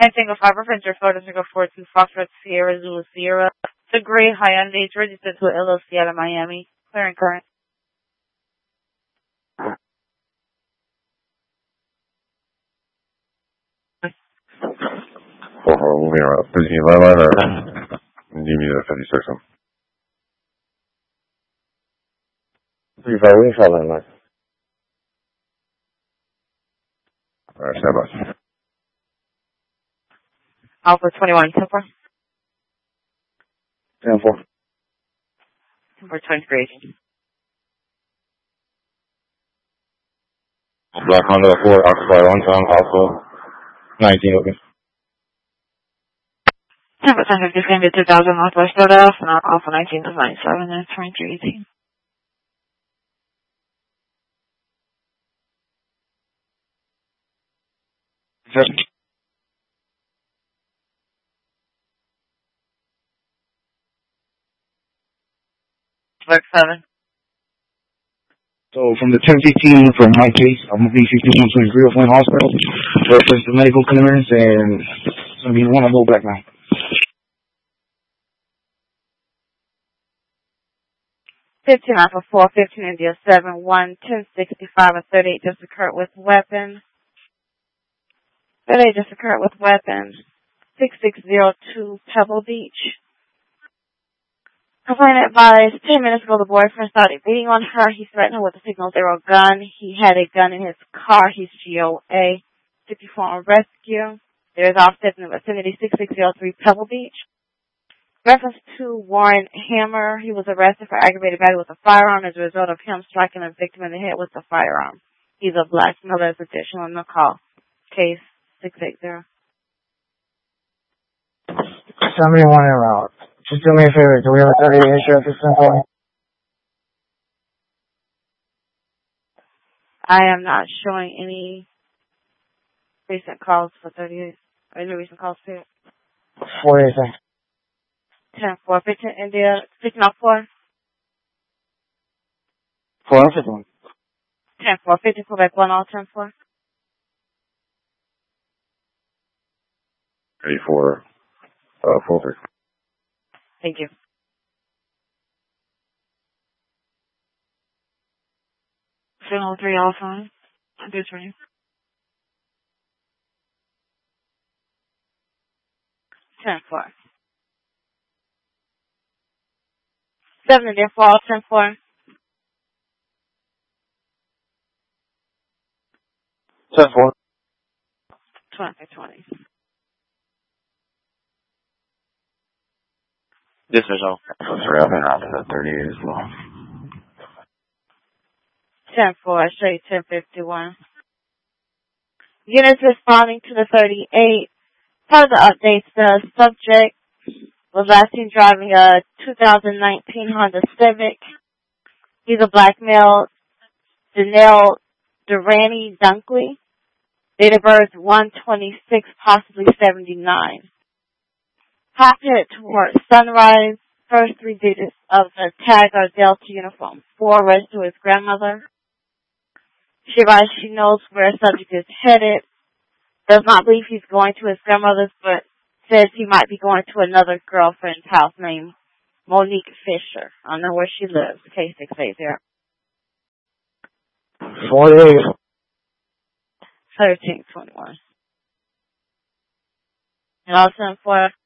Tango 5 Reference Photo Tango 42 Foxtrot Sierra Zulu Sierra. It's a gray Hyundai. It's registered to LLC out of Miami. Clear and current. We're moving around. 1311 or do you need a 56 one? 35 nice. Alright, stand by. Alpha 21, 10-4. 10-4. 10-4, 23. Black Honda 4, Occupy 1 time, Alpha 19 looking. 10% 50, same to 2000 Northwest Philadelphia, and Alpha 19 is 97 and 2318. Sure. Black 7. So from the 1015 from my case, I'm going to be 51 Greenville Flint Hospital. Reference the medical clearance, and it's going to be one of those black now. 15 Alpha 4, 15 India 7, 1, 1065 and 38 just occurred with weapon. 38 just occurred with weapon. 6602 Pebble Beach. Complainant advised 10 minutes ago the boyfriend started beating on her. He threatened her with a signal zero gun. He had a gun in his car. He's GOA. 54 on rescue. There is offset in the vicinity 6603 Pebble Beach. Reference to Warren Hammer. He was arrested for aggravated battery with a firearm as a result of him striking a victim in the head with a firearm. He's a black male. There's additional on the call. Case 680. Somebody want to route. Just do me a favor. Do we have a 38 issue at this point? I am not showing any recent calls for 38. Or any recent calls for it. 48, thanks. 10-4, 15 India, 15 off 4. 451. 10-4, 15 Quebec 1 all 10-4. 84, 43. Thank you. Signal 3 all fine. I'm good for you. 10-4. 7 India 4 all 10-4. 10-4. 20. Yes, sir. So. Sorry, I've been out to that 38 as well. 10-4, straight 1051. Units responding to the 38. Part of the updates, the subject was last seen driving a 2019 Honda Civic. He's a black male, Janelle Durrani Dunkley. Date of birth 126, possibly 79. Hop headed towards Sunrise. First 3 digits of the tag are Delta Uniform 4, registered to his grandmother. She writes she knows where subject is headed. Does not believe he's going to his grandmother's, but says he might be going to another girlfriend's house named Monique Fisher. I don't know where she lives. Case 680. 48. 1321. And also for